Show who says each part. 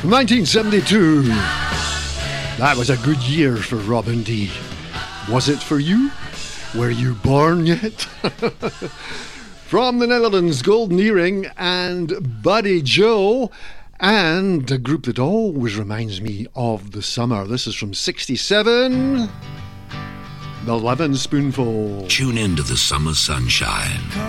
Speaker 1: 1972. That was a good year for Robin D. Was it for you? Were you born yet? From the Netherlands, Golden Earring and Buddy Joe, and a group that always reminds me of the summer. This is from 67, The Lovin' Spoonful.
Speaker 2: Tune into the summer sunshine.